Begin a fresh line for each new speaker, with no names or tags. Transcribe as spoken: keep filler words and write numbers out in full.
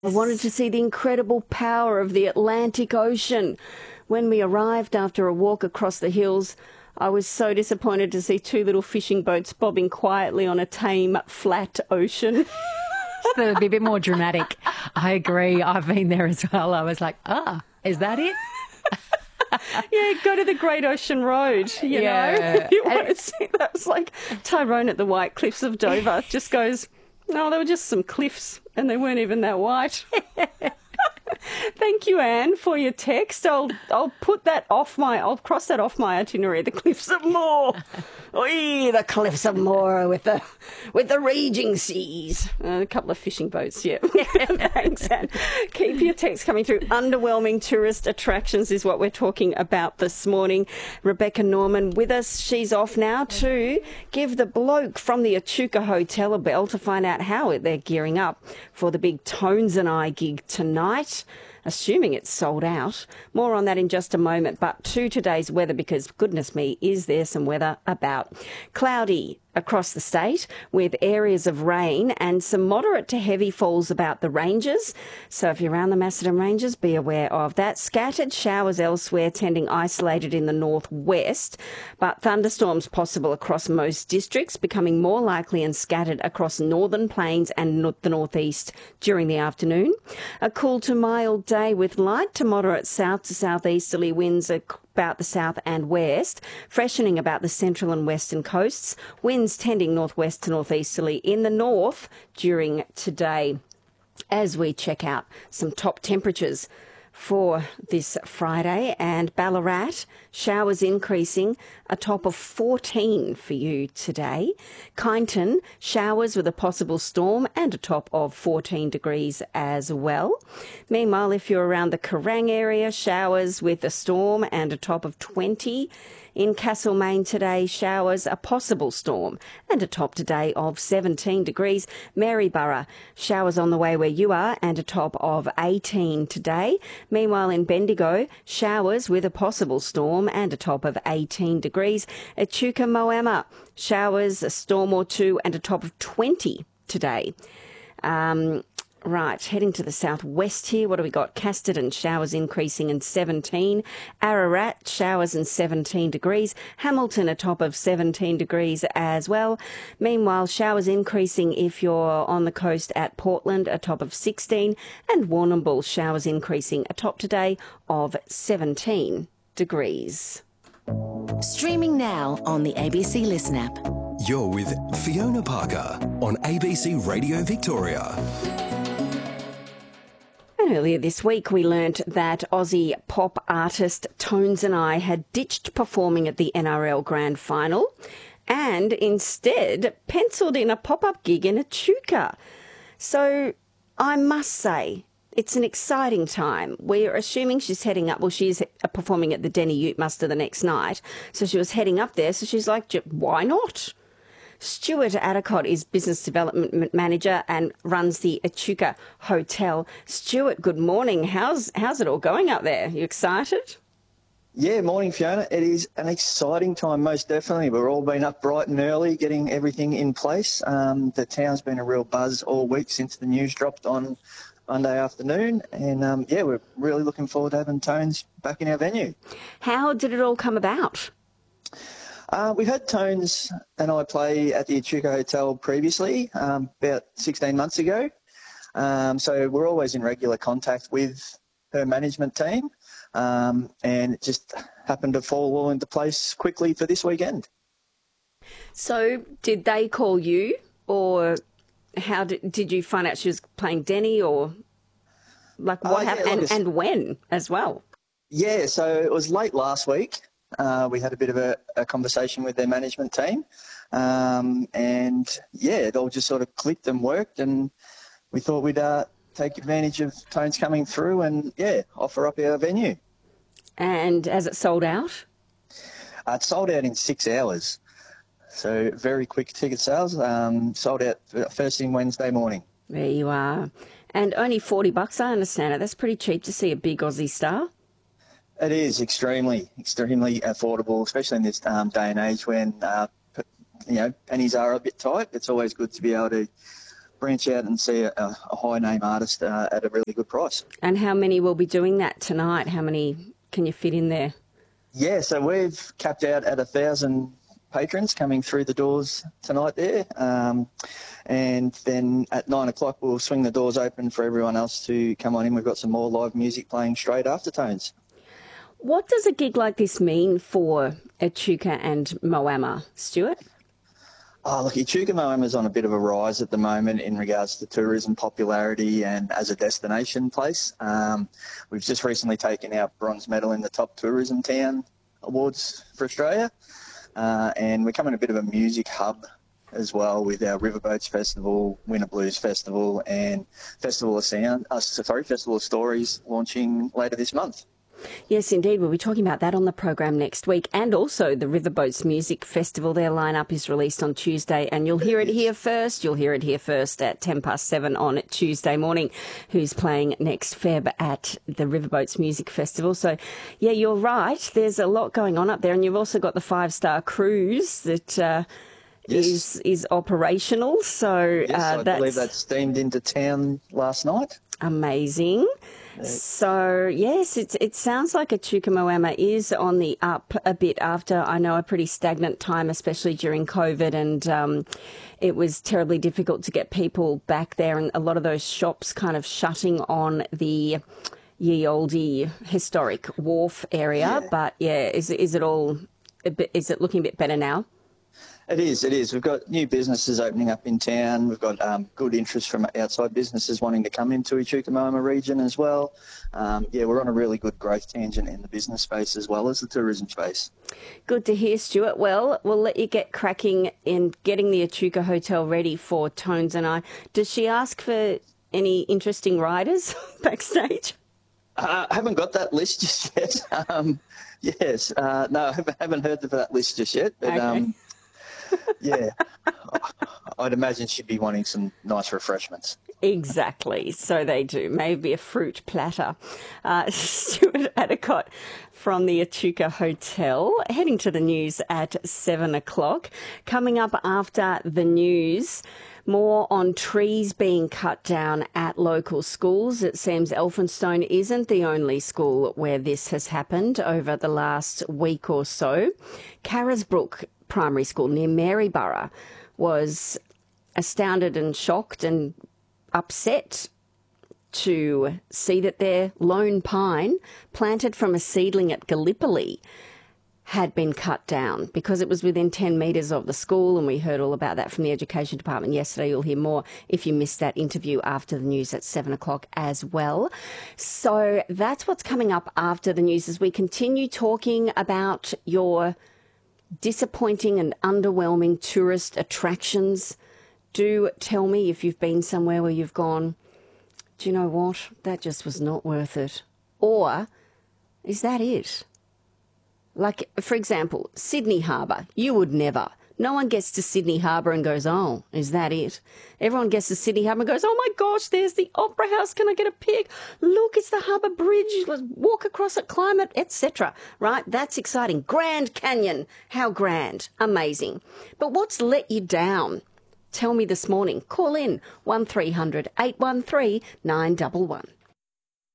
I wanted to see the incredible power of the Atlantic Ocean. When we arrived after a walk across the hills, I was so disappointed to see two little fishing boats bobbing quietly on a tame, flat ocean.
So it'd be a bit more dramatic. I agree. I've been there as well. I was like, ah, is that it?
Yeah, go to the Great Ocean Road, you
Yeah.
know. You want to see that. It's like Tyrone at the White Cliffs of Dover just goes, no, they were just some cliffs and they weren't even that white. Thank you, Anne, for your text. I'll I'll put that off my, I'll cross that off my itinerary, the Cliffs of Moher. Oi, the Cliffs of Moher with the, with the raging seas. Uh, a couple of fishing boats, yeah. Thanks, Anne. Keep your text coming through. Underwhelming tourist attractions is what we're talking about this morning. Rebecca Norman with us. She's off now to give the bloke from the Echuca Hotel a bell to find out how they're gearing up for the big Tones and I gig tonight, assuming it's sold out. More on that in just a moment, but to today's weather, because goodness me, is there some weather about. Cloudy across the state with areas of rain and some moderate to heavy falls about the ranges. So if you're around the Macedon Ranges, be aware of that. Scattered showers elsewhere, tending isolated in the northwest, but thunderstorms possible across most districts, becoming more likely and scattered across northern plains and the northeast during the afternoon. A cool to mild day with light to moderate south to southeasterly winds about the south and west, freshening about the central and western coasts, winds tending northwest to northeasterly in the north during today. As we check out some top temperatures for this Friday, and Ballarat, showers increasing, a top of fourteen for you today. Kyneton, showers with a possible storm and a top of fourteen degrees as well. Meanwhile, if you're around the Kerrang area, showers with a storm and a top of twenty. In Castlemaine today, showers, a possible storm, and a top today of seventeen degrees. Maryborough, showers on the way where you are, and a top of eighteen today. Meanwhile, in Bendigo, showers with a possible storm and a top of eighteen degrees. Echuca Moama, showers, a storm or two, and a top of twenty today. Um... Right, heading to the southwest here, what do we got? Casterton, showers increasing and seventeen. Ararat, showers and seventeen degrees. Hamilton, a top of seventeen degrees as well. Meanwhile, showers increasing if you're on the coast at Portland, a top of sixteen. And Warrnambool, showers increasing, a top today of seventeen degrees.
Streaming now on the A B C Listen app.
You're with Fiona Parker on A B C Radio Victoria.
And earlier this week, we learnt that Aussie pop artist Tones and I had ditched performing at the N R L Grand Final and instead penciled in a pop-up gig in Echuca. So I must say, it's an exciting time. We're assuming she's heading up, well, she's performing at the Denny Ute Muster the next night, so she was heading up there, so she's like, why not? Stuart Adicott is Business Development Manager and runs the Echuca Hotel. Stuart, good morning. How's how's it all going up there? You excited?
Yeah, morning, Fiona. It is an exciting time, most definitely. We've all been up bright and early, getting everything in place. Um, the town's been a real buzz all week since the news dropped on Monday afternoon. And, um, yeah, we're really looking forward to having Tones back in our venue.
How did it all come about?
Uh, we've had Tones and I play at the Echuca Hotel previously, um, about sixteen months ago. Um, so we're always in regular contact with her management team, um, and it just happened to fall all into place quickly for this weekend.
So did they call you, or how did, did you find out she was playing Denny, or like what
uh,
happened,
yeah,
and,
look,
and when as well?
Yeah, so it was late last week. Uh, we had a bit of a, a conversation with their management team, um, and yeah, it all just sort of clicked and worked, and we thought we'd uh, take advantage of Tones coming through and, yeah, offer up our venue.
And has it sold out?
Uh, it sold out in six hours, so very quick ticket sales. Um, sold out first thing Wednesday morning.
There you are. And only forty bucks, I understand it. That's pretty cheap to see a big Aussie star.
It is extremely, extremely affordable, especially in this um, day and age when, uh, you know, pennies are a bit tight. It's always good to be able to branch out and see a, a high-name artist uh, at a really good price.
And how many will be doing that tonight? How many can you fit in there?
Yeah, so we've capped out at a thousand patrons coming through the doors tonight there. Um, and then at nine o'clock, we'll swing the doors open for everyone else to come on in. We've got some more live music playing straight after Tones.
What does a gig like this mean for Echuca and Moama, Stuart?
Oh, look, Echuca Moama is on a bit of a rise at the moment in regards to tourism popularity and as a destination place. Um, we've just recently taken our bronze medal in the Top Tourism Town Awards for Australia. Uh, and we're coming a bit of a music hub as well with our Riverboats Festival, Winter Blues Festival, and Festival of Sound, uh, sorry, Festival of Stories launching later this month.
Yes, indeed. We'll be talking about that on the program next week. And also the Riverboats Music Festival. Their lineup is released on Tuesday, and you'll hear it here first. You'll hear it here first at ten past seven on Tuesday morning. Who's playing next Feb at the Riverboats Music Festival. So, yeah, you're right. There's a lot going on up there. And you've also got the five-star cruise that uh, yes. is is operational. So
yes,
uh,
I
that's
believe that steamed into town last night.
Amazing. So, yes, it, it sounds like Echuca Moama is on the up a bit after, I know, a pretty stagnant time, especially during COVID, and um, it was terribly difficult to get people back there, and a lot of those shops kind of shutting on the ye olde historic wharf area.
Yeah.
But, yeah, is, is it all, a bit, is it looking a bit better now?
It is, it is. We've got new businesses opening up in town. We've got um, good interest from outside businesses wanting to come into Echuca Moama region as well. Um, yeah, we're on a really good growth tangent in the business space as well as the tourism space.
Good to hear, Stuart. Well, we'll let you get cracking in getting the Echuca Hotel ready for Tones and I. Does she ask for any interesting riders backstage?
Uh, I haven't got that list just yet. Um, yes, uh, no, I haven't, haven't heard of that list just yet. But,
okay.
um, yeah, I'd imagine she'd be wanting some nice refreshments.
Exactly, so they do. Maybe a fruit platter. Uh, Stuart Adicott from the Echuca Hotel, heading to the news at seven o'clock. Coming up after the news, more on trees being cut down at local schools. It seems Elphinstone isn't the only school where this has happened over the last week or so. Carisbrook Primary School near Maryborough was astounded and shocked and upset to see that their lone pine, planted from a seedling at Gallipoli, had been cut down because it was within ten metres of the school, and we heard all about that from the Education Department yesterday. You'll hear more if you missed that interview after the news at seven o'clock as well. So that's what's coming up after the news as we continue talking about your disappointing and underwhelming tourist attractions. Do tell me if you've been somewhere where you've gone, do you know what, that just was not worth it. Or is that it? Like, for example, Sydney Harbour. You would never. No one gets to Sydney Harbour and goes, oh, is that it? Everyone gets to Sydney Harbour and goes, oh my gosh, there's the Opera House. Can I get a pic? Look, it's the Harbour Bridge. Let's walk across it, climb it, et cetera. Right? That's exciting. Grand Canyon. How grand. Amazing. But what's let you down? Tell me this morning. Call in one three hundred eight one three nine one one.